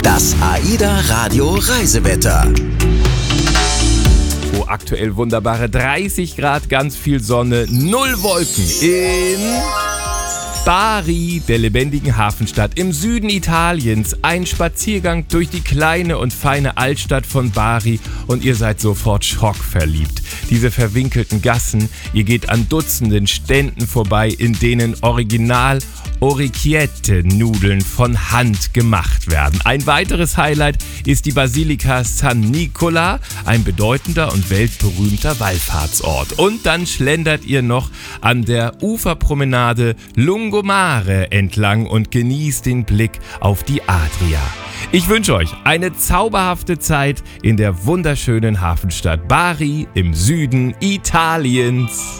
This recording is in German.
Das AIDA Radio Reisewetter. Aktuell wunderbare 30 Grad, ganz viel Sonne, 0 Wolken in Bari, der lebendigen Hafenstadt im Süden Italiens. Ein Spaziergang durch die kleine und feine Altstadt von Bari und ihr seid sofort schockverliebt. Diese verwinkelten Gassen, ihr geht an Dutzenden Ständen vorbei, in denen Original Orecchiette-Nudeln von Hand gemacht werden. Ein weiteres Highlight ist die Basilika San Nicola, ein bedeutender und weltberühmter Wallfahrtsort. Und dann schlendert ihr noch an der Uferpromenade Lungomare entlang und genießt den Blick auf die Adria. Ich wünsche euch eine zauberhafte Zeit in der wunderschönen Hafenstadt Bari im Süden Italiens.